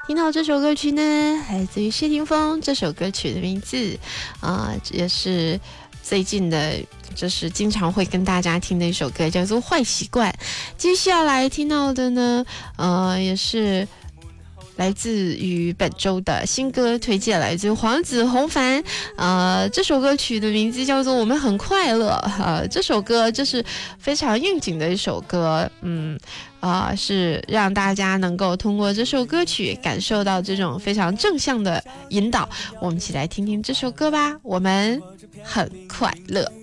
听到这首歌曲呢，来自于谢霆锋，这首歌曲的名字也是最近的，就是经常会跟大家听的一首歌，叫做《坏习惯》。接下来听到的呢，也是来自于本周的新歌推荐，来自黄子弘凡。这首歌曲的名字叫做《我们很快乐》。这首歌就是非常应景的一首歌，是让大家能够通过这首歌曲感受到这种非常正向的引导。我们一起来听听这首歌吧，我们很快乐。